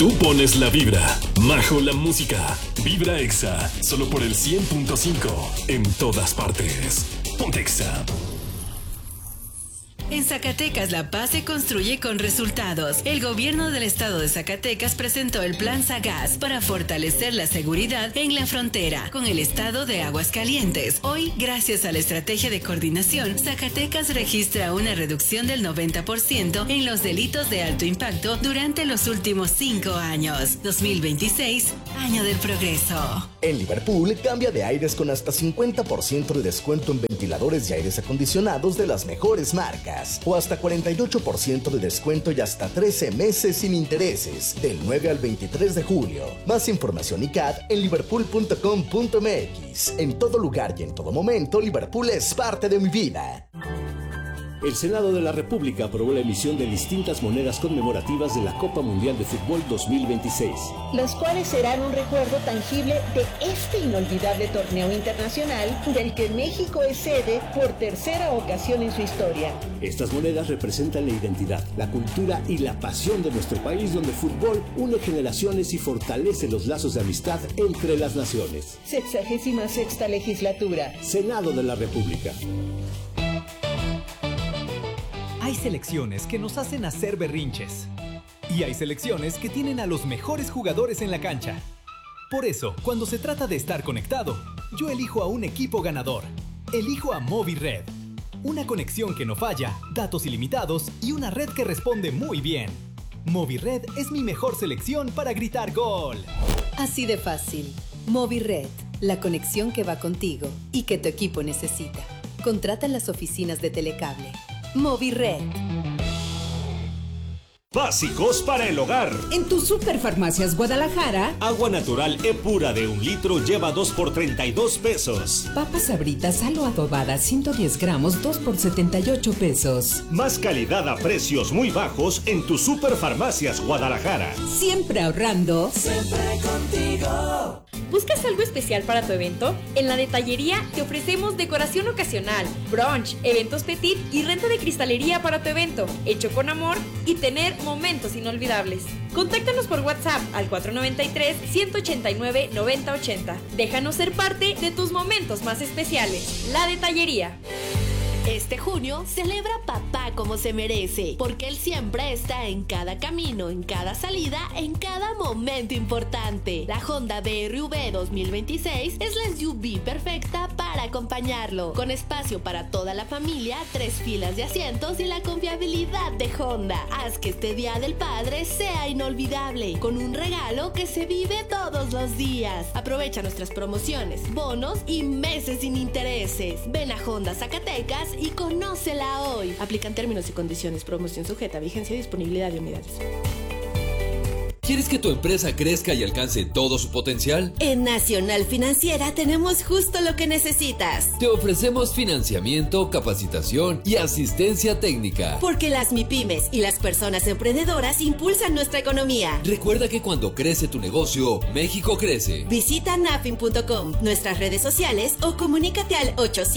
Tú pones la vibra, Majo la música. Vibra Exa, solo por el 100.5, en todas partes. Ponte Exa. En Zacatecas la paz se construye con resultados. El gobierno del estado de Zacatecas presentó el Plan Sagaz para fortalecer la seguridad en la frontera con el estado de Aguascalientes. Hoy, gracias a la estrategia de coordinación, Zacatecas registra una reducción del 90% en los delitos de alto impacto durante los últimos 5 años. 2026, año del progreso. En Liverpool, cambia de aires con hasta 50% de descuento en ventiladores y aires acondicionados de las mejores marcas. O hasta 48% de descuento y hasta 13 meses sin intereses. Del 9 al 23 de julio. Más información y CAD en liverpool.com.mx. En todo lugar y en todo momento, Liverpool es parte de mi vida. El Senado de la República aprobó la emisión de distintas monedas conmemorativas de la Copa Mundial de Fútbol 2026. Las cuales serán un recuerdo tangible de este inolvidable torneo internacional del que México es sede por tercera ocasión en su historia. Estas monedas representan la identidad, la cultura y la pasión de nuestro país, donde el fútbol une generaciones y fortalece los lazos de amistad entre las naciones. 66ª legislatura. Senado de la República. Hay selecciones que nos hacen hacer berrinches. Y hay selecciones que tienen a los mejores jugadores en la cancha. Por eso, cuando se trata de estar conectado, yo elijo a un equipo ganador. Elijo a Movired. Una conexión que no falla, datos ilimitados y una red que responde muy bien. Movired es mi mejor selección para gritar gol. Así de fácil. Movired, la conexión que va contigo y que tu equipo necesita. Contrata en las oficinas de Telecable. Movired. Básicos para el hogar. En tu Superfarmacias Guadalajara, Agua natural E-Pura de 1 litro lleva 2 por 32 pesos. papas Sabritas Salo adobada 110 gramos 2 por 78 pesos. Más calidad a precios muy bajos en tu Superfarmacias Guadalajara. Siempre ahorrando. Siempre contigo. ¿Buscas algo especial para tu evento? En La Detallería te ofrecemos decoración ocasional, brunch, eventos petit y renta de cristalería para tu evento, hecho con amor y tener momentos inolvidables. Contáctanos por WhatsApp al 493-189-9080. Déjanos ser parte de tus momentos más especiales. La Detallería. Este junio, celebra papá como se merece, porque él siempre está en cada camino, en cada salida, en cada momento importante. La Honda BRV 2026 es la SUV perfecta para acompañarlo, con espacio para toda la familia, 3 filas de asientos y la confiabilidad de Honda. Haz que este Día del Padre sea inolvidable, con un regalo que se vive todos los días. Aprovecha nuestras promociones, bonos y meses sin intereses. Ven a Honda Zacatecas y conócela hoy. Aplican términos y condiciones. Promoción sujeta a vigencia y disponibilidad de unidades. ¿Quieres que tu empresa crezca y alcance todo su potencial? En Nacional Financiera tenemos justo lo que necesitas. Te ofrecemos financiamiento, capacitación y asistencia técnica. Porque las MIPYMES y las personas emprendedoras impulsan nuestra economía. Recuerda que cuando crece tu negocio, México crece. Visita nafin.com, nuestras redes sociales o comunícate al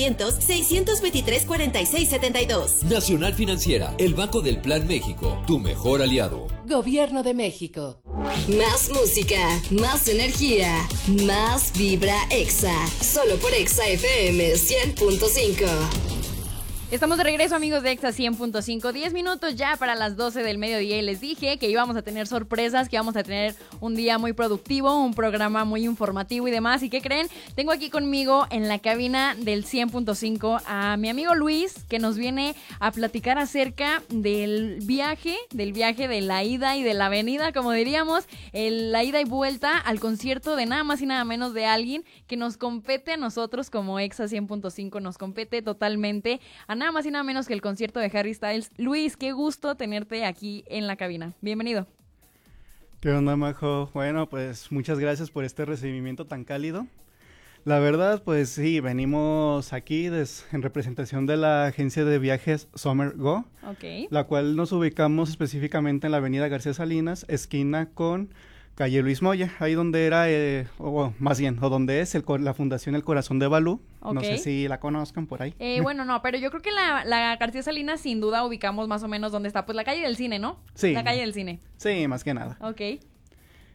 800-623-4672. Nacional Financiera, el Banco del Plan México, tu mejor aliado. Gobierno de México. Más música, más energía, más Vibra Exa. Solo por Exa FM 100.5. Estamos de regreso, amigos de Exa 100.5, 10 minutos ya para las 12 del mediodía y les dije que íbamos a tener sorpresas, que íbamos a tener un día muy productivo, un programa muy informativo y demás. ¿Y qué creen? Tengo aquí conmigo en la cabina del 100.5 a mi amigo Luis, que nos viene a platicar acerca del viaje de la ida y de la venida, como diríamos, la ida y vuelta al concierto de nada más y nada menos de alguien que nos compete a nosotros como Exa 100.5, nos compete totalmente a nada más y nada menos que el concierto de Harry Styles. Luis, qué gusto tenerte aquí en la cabina. Bienvenido. ¿Qué onda, Majo? Bueno, pues muchas gracias por este recibimiento tan cálido. La verdad, pues sí, venimos aquí en representación de la agencia de viajes Summer Go, la cual nos ubicamos específicamente en la avenida García Salinas, esquina con calle Luis Moya, ahí donde era, donde es la Fundación El Corazón de Balú. No sé si la conozcan por ahí. Bueno, no, pero yo creo que la García Salinas sin duda ubicamos más o menos donde está, pues la calle del cine, ¿no? Sí. La calle del cine. Sí, más que nada. Ok.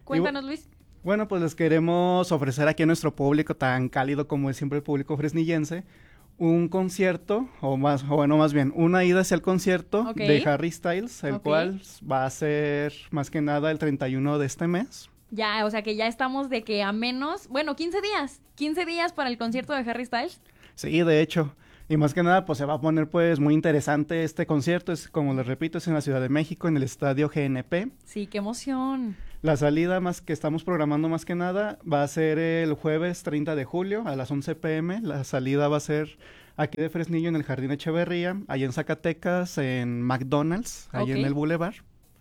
Cuéntanos, Luis. Bueno, pues les queremos ofrecer aquí a nuestro público tan cálido como es siempre el público fresnillense, un concierto, más bien, una ida hacia el concierto de Harry Styles, el cual va a ser más que nada el 31 de este mes. Ya, o sea que ya estamos de que a menos, 15 días para el concierto de Harry Styles. Sí, de hecho. Y más que nada, pues se va a poner pues muy interesante este concierto. Es, como les repito, es en la Ciudad de México, en el Estadio GNP. Sí, qué emoción. La salida más que estamos programando más que nada va a ser el jueves 30 de julio a las 11 p.m. La salida va a ser aquí de Fresnillo en el Jardín Echeverría, allá en Zacatecas, en McDonald's, allá en el Boulevard.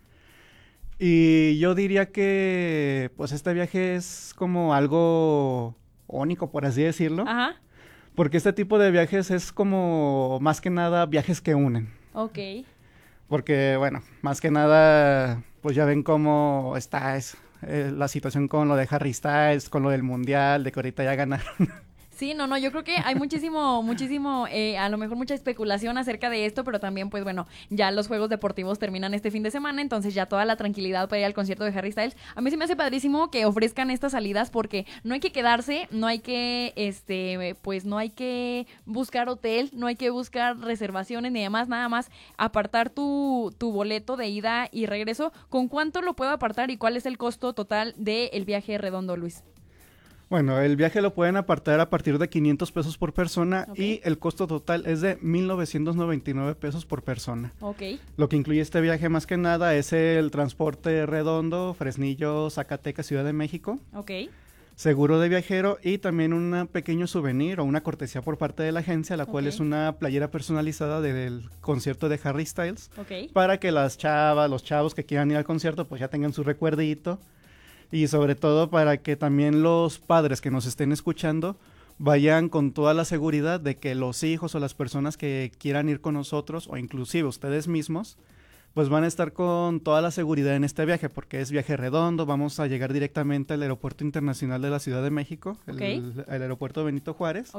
Y yo diría que pues este viaje es como algo único, por así decirlo. Ajá. Porque este tipo de viajes es como, más que nada, viajes que unen. Ok. Porque, bueno, más que nada, pues ya ven cómo está la situación con lo de Harry Styles, con lo del Mundial, de que ahorita ya ganaron. Sí, no, yo creo que hay muchísimo, a lo mejor mucha especulación acerca de esto, pero también, pues bueno, ya los juegos deportivos terminan este fin de semana, entonces ya toda la tranquilidad para ir al concierto de Harry Styles. A mí se me hace padrísimo que ofrezcan estas salidas porque no hay que quedarse, no hay que, pues no hay que buscar hotel, no hay que buscar reservaciones ni demás, nada más apartar tu boleto de ida y regreso. ¿Con cuánto lo puedo apartar y cuál es el costo total del viaje redondo, Luis? Bueno, el viaje lo pueden apartar a partir de 500 pesos por persona y el costo total es de 1,999 pesos por persona. Ok. Lo que incluye este viaje más que nada es el transporte redondo, Fresnillo, Zacatecas, Ciudad de México. Ok. Seguro de viajero y también un pequeño souvenir o una cortesía por parte de la agencia, la cual es una playera personalizada del concierto de Harry Styles. Para que las chavas, los chavos que quieran ir al concierto pues ya tengan su recuerdito. Y sobre todo para que también los padres que nos estén escuchando vayan con toda la seguridad de que los hijos o las personas que quieran ir con nosotros o inclusive ustedes mismos pues van a estar con toda la seguridad en este viaje porque es viaje redondo. Vamos a llegar directamente al Aeropuerto Internacional de la Ciudad de México, el Aeropuerto Benito Juárez.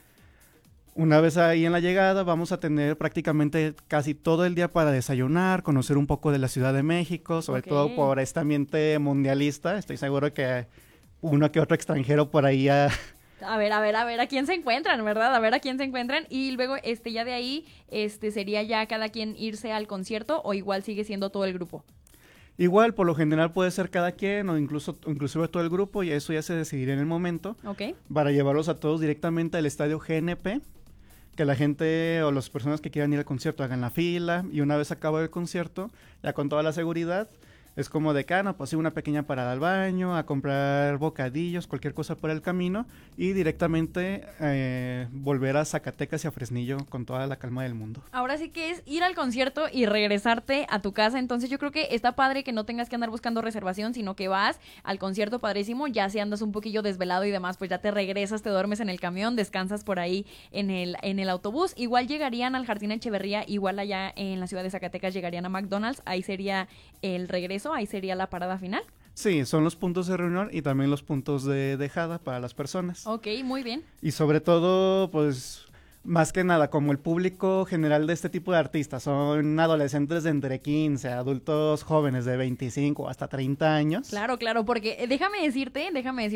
Una vez ahí en la llegada vamos a tener prácticamente casi todo el día para desayunar, conocer un poco de la Ciudad de México, sobre todo por este ambiente mundialista. Estoy seguro que uno que otro extranjero por ahí ya... A ver, a quién se encuentran, ¿verdad? A ver a quién se encuentran y luego ya de ahí sería ya cada quien irse al concierto o igual sigue siendo todo el grupo. Igual, por lo general puede ser cada quien o inclusive todo el grupo y eso ya se decidirá en el momento. Para llevarlos a todos directamente al estadio GNP. Que la gente o las personas que quieran ir al concierto hagan la fila y una vez acaba el concierto, ya con toda la seguridad, es como de pues sí, una pequeña parada al baño, a comprar bocadillos, cualquier cosa por el camino y directamente volver a Zacatecas y a Fresnillo con toda la calma del mundo. Ahora sí que es ir al concierto y regresarte a tu casa, entonces yo creo que está padre que no tengas que andar buscando reservación, sino que vas al concierto padrísimo, ya si andas un poquillo desvelado y demás, pues ya te regresas, te duermes en el camión, descansas por ahí en el autobús, igual llegarían al Jardín Echeverría, igual allá en la ciudad de Zacatecas llegarían a McDonald's, ahí sería el regreso. Ahí sería la parada final. Sí, son los puntos de reunión y también los puntos de dejada para las personas. Ok, muy bien. Y sobre todo, pues, más que nada, como el público general de este tipo de artistas son adolescentes de entre 15, adultos jóvenes de 25 hasta 30 años. Claro, porque déjame decirte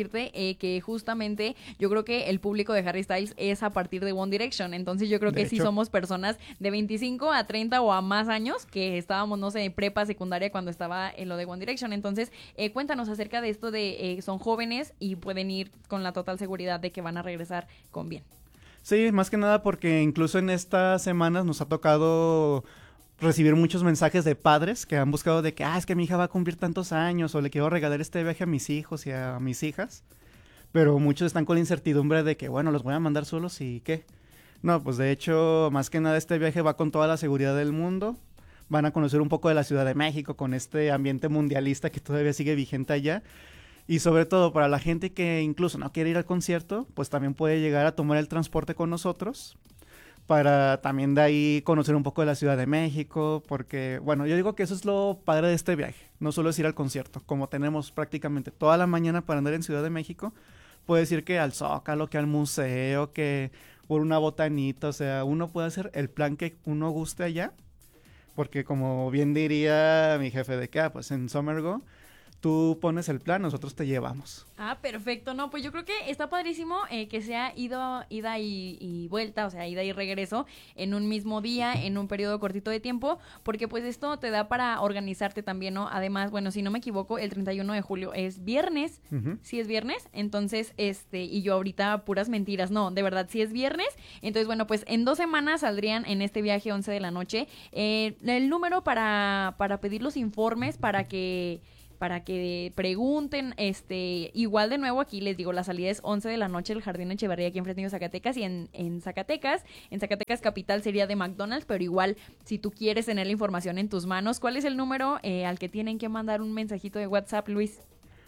que justamente yo creo que el público de Harry Styles es a partir de One Direction, entonces yo creo que sí somos personas de 25 a 30 o a más años que estábamos, no sé, prepa, secundaria cuando estaba en lo de One Direction, entonces cuéntanos acerca de esto de son jóvenes y pueden ir con la total seguridad de que van a regresar con bien. Sí, más que nada porque incluso en estas semanas nos ha tocado recibir muchos mensajes de padres que han buscado de que, es que mi hija va a cumplir tantos años o le quiero regalar este viaje a mis hijos y a mis hijas. Pero muchos están con la incertidumbre de que, bueno, los voy a mandar solos y ¿qué? No, pues de hecho, más que nada este viaje va con toda la seguridad del mundo. Van a conocer un poco de la Ciudad de México con este ambiente mundialista que todavía sigue vigente allá. Y sobre todo para la gente que incluso no quiere ir al concierto, pues también puede llegar a tomar el transporte con nosotros para también de ahí conocer un poco de la Ciudad de México, porque, bueno, yo digo que eso es lo padre de este viaje, no solo es ir al concierto, como tenemos prácticamente toda la mañana para andar en Ciudad de México, puedes ir que al Zócalo, que al museo, que por una botanita, o sea, uno puede hacer el plan que uno guste allá, porque como bien diría mi jefe de que, pues en Somergo, Tú pones el plan, nosotros te llevamos. Ah, perfecto. No, pues yo creo que está padrísimo que sea ida y vuelta, o sea, ida y regreso en un mismo día, en un periodo cortito de tiempo, porque pues esto te da para organizarte también, ¿no? Además, bueno, si no me equivoco, el 31 de julio es viernes. Sí es viernes, entonces, y yo ahorita puras mentiras, no, de verdad, sí es viernes. Entonces, bueno, pues en 2 semanas saldrían en este viaje 11 de la noche. El número para pedir los informes, para que pregunten, igual de nuevo aquí les digo, la salida es 11 de la noche del Jardín Echeverría aquí en Fresnillo, Zacatecas, y en Zacatecas capital sería de McDonald's, pero igual si tú quieres tener la información en tus manos, ¿cuál es el número al que tienen que mandar un mensajito de WhatsApp, Luis?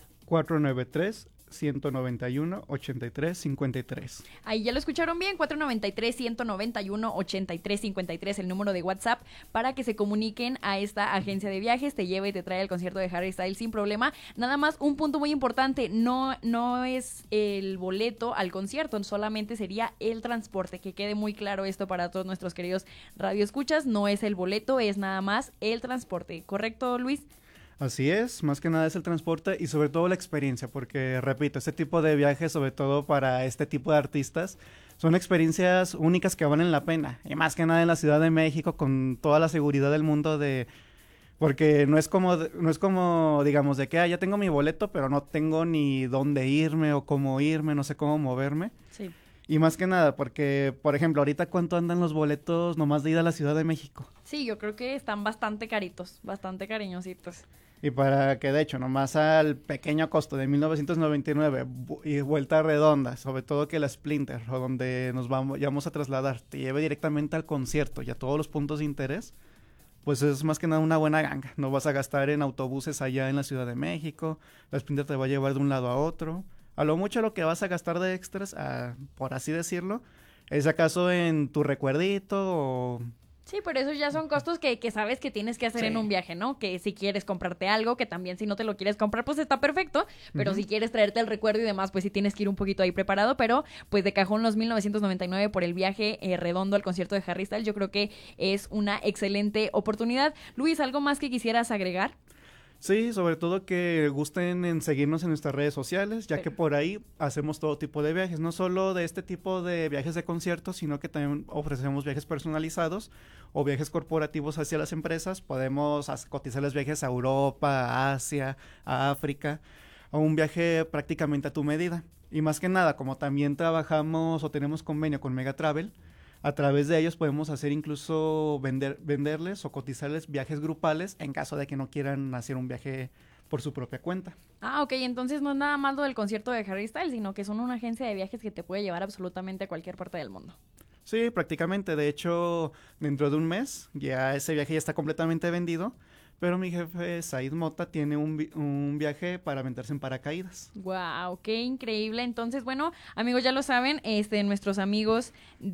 493-191-8353. Ahí ya lo escucharon bien, 493-191-8353, el número de WhatsApp para que se comuniquen a esta agencia de viajes, te lleve y te trae el concierto de Harry Styles sin problema. Nada más, un punto muy importante, no es el boleto al concierto, solamente sería el transporte, que quede muy claro esto para todos nuestros queridos radioescuchas, no es el boleto, es nada más el transporte, ¿correcto, Luis? Así es, más que nada es el transporte y sobre todo la experiencia, porque repito, este tipo de viajes, sobre todo para este tipo de artistas, son experiencias únicas que valen la pena, y más que nada en la Ciudad de México con toda la seguridad del mundo porque no es como digamos de que ya tengo mi boleto, pero no tengo ni dónde irme o cómo irme, no sé cómo moverme. Sí. Y más que nada, porque, por ejemplo, ahorita ¿cuánto andan los boletos nomás de ir a la Ciudad de México? Sí, yo creo que están bastante caritos, bastante cariñositos. Y para que, de hecho, nomás al pequeño costo de 1999 y vuelta redonda, sobre todo que la Splinter, o donde nos vamos a trasladar, te lleve directamente al concierto y a todos los puntos de interés, pues es más que nada una buena ganga. No vas a gastar en autobuses allá en la Ciudad de México, la Splinter te va a llevar de un lado a otro. A lo mucho lo que vas a gastar de extras, por así decirlo, es acaso en tu recuerdito o... Sí, pero esos ya son costos que sabes que tienes que hacer en un viaje, ¿no? Que si quieres comprarte algo, que también si no te lo quieres comprar, pues está perfecto, pero si quieres traerte el recuerdo y demás, pues sí tienes que ir un poquito ahí preparado, pero pues de cajón los 1999 por el viaje redondo al concierto de Harry Styles, yo creo que es una excelente oportunidad. Luis, ¿algo más que quisieras agregar? Sí, sobre todo que gusten en seguirnos en nuestras redes sociales, ya que por ahí hacemos todo tipo de viajes, no solo de este tipo de viajes de conciertos, sino que también ofrecemos viajes personalizados o viajes corporativos hacia las empresas. Podemos cotizarles viajes a Europa, a Asia, a África, o un viaje prácticamente a tu medida. Y más que nada, como también trabajamos o tenemos convenio con Mega Travel, a través de ellos podemos hacer incluso venderles o cotizarles viajes grupales en caso de que no quieran hacer un viaje por su propia cuenta. Ah, ok, entonces no es nada más lo del concierto de Harry Styles, sino que son una agencia de viajes que te puede llevar absolutamente a cualquier parte del mundo. Sí, prácticamente. De hecho, dentro de un mes ya ese viaje ya está completamente vendido. Pero mi jefe, Said Mota, tiene un viaje para aventarse en paracaídas. ¡Wow! ¡Qué increíble! Entonces, bueno, amigos, ya lo saben, nuestros amigos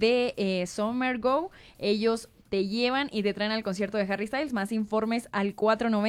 de Summer Go, ellos te llevan y te traen al concierto de Harry Styles. Más informes al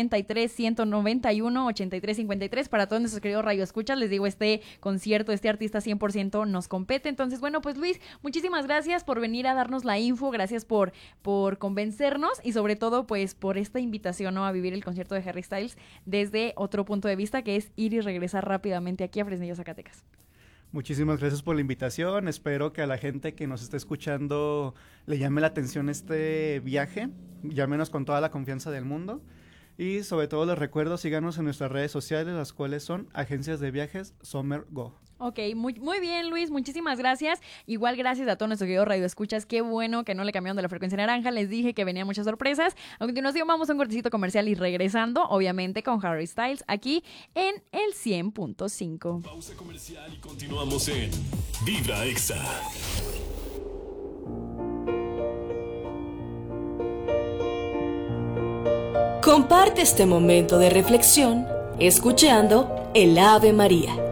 493-191-8353. Para todos nuestros queridos radioescuchas, les digo, este concierto, este artista 100% nos compete. Entonces, bueno, pues Luis, muchísimas gracias por venir a darnos la info, gracias por convencernos y sobre todo, pues, por esta invitación, ¿no?, a vivir el concierto de Harry Styles desde otro punto de vista, que es ir y regresar rápidamente aquí a Fresnillo, Zacatecas. Muchísimas gracias por la invitación, espero que a la gente que nos está escuchando le llame la atención este viaje, llámenos con toda la confianza del mundo y sobre todo les recuerdo, síganos en nuestras redes sociales, las cuales son Agencias de Viajes Summer Go. Ok, muy bien, Luis, muchísimas gracias. Igual gracias a todos nuestros queridos radioescuchas. Qué bueno que no le cambiaron de la frecuencia naranja. Les dije que venían muchas sorpresas. A continuación vamos a un cortecito comercial y regresando, obviamente, con Harry Styles aquí en el 100.5. Pausa comercial y continuamos en Vibra Exa. Comparte este momento de reflexión escuchando el Ave María.